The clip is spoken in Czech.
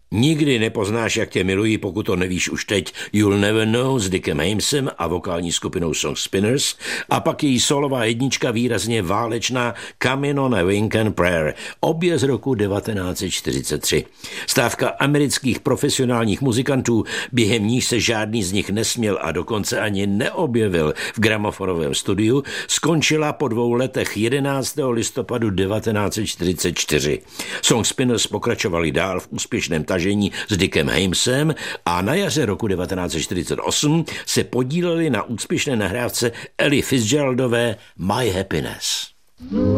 Nikdy nepoznáš, jak tě miluji, pokud to nevíš už teď. You'll Never Know s Dickem Hamesem a vokální skupinou Song Spinners a pak její solová jednička výrazně válečná Comin' on a Wing and Prayer, obě z roku 1943. Stávka amerických profesionálních muzikantů, během níž se žádný z nich nesměl a dokonce ani neobjevil v gramofonovém studiu, skončila po 2 letech 11. listopadu 1944. Song Spinners pokračovali dál v úspěšném tažení s Dickem Hamesem a na jaře roku 1948 se podíleli na úspěšné nahrávce Ellie Fitzgeraldové My Happiness.